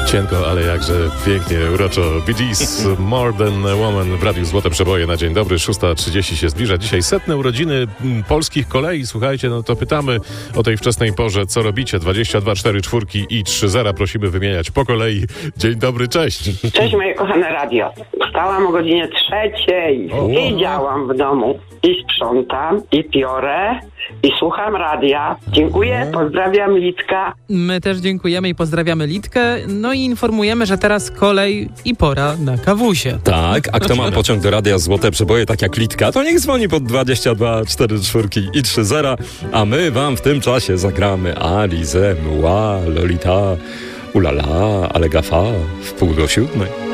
Cienko, ale jakże pięknie, uroczo. Bee Gees, More Than a Woman w Radiu Złote Przeboje na dzień dobry. 6:30 się zbliża. Dzisiaj 100. urodziny polskich kolei. Słuchajcie, no to pytamy o tej wczesnej porze, co robicie? 22 44 i 30. Prosimy wymieniać po kolei. Dzień dobry, cześć. Cześć moje kochane radio. Wstałam o godzinie 3:00 i działam w domu. I sprzątam, i piorę, i słucham radia. Dziękuję, pozdrawiam Litka. My też dziękujemy i pozdrawiamy Litkę. No i informujemy, że teraz kolej i pora na kawusie. Tak, a kto ma pociąg do Radia Złote Przeboje, tak jak Litka, to niech dzwoni pod 22 44 i 30, a my wam w tym czasie zagramy Alizę, Mła, Lolita, Ulala, ale gafa w 6:30.